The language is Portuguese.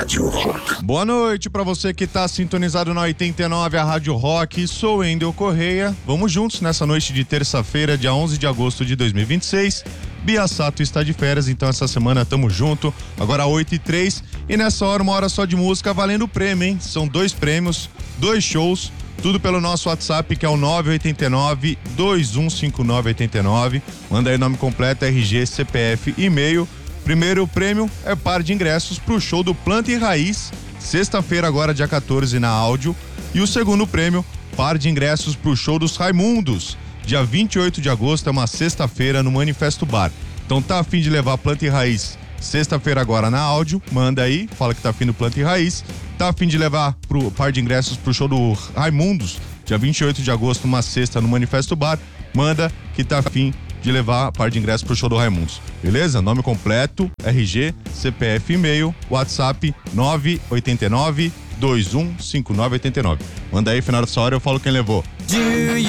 Rádio Rock. Boa noite pra você que tá sintonizado na 89, a Rádio Rock. Sou Wendel Correia. Vamos juntos nessa noite de terça-feira, dia 11 de agosto de 2026. Bia Sato está de férias, então essa semana tamo junto. Agora 8h03 e nessa hora, uma hora só de música valendo prêmio, hein? São 2 prêmios, 2 shows. Tudo pelo nosso WhatsApp, que é o 989-215989. Manda aí nome completo, RG, CPF, e-mail. Primeiro prêmio é par de ingressos pro show do Planta e Raiz, sexta-feira agora, dia 14, na Áudio. E o segundo prêmio, par de ingressos pro show dos Raimundos, dia 28 de agosto, é uma sexta-feira, no Manifesto Bar. Então tá a fim de levar Planta e Raiz, sexta-feira agora na Áudio, manda aí, fala que tá afim do Planta e Raiz. Tá a fim de levar pro par de ingressos pro show do Raimundos, dia 28 de agosto, uma sexta, no Manifesto Bar, manda que tá a fim de levar a par de ingressos pro show do Raimundos. Beleza? Nome completo, RG, CPF, e-mail, WhatsApp 989-215989. Manda aí, final dessa hora eu falo quem levou.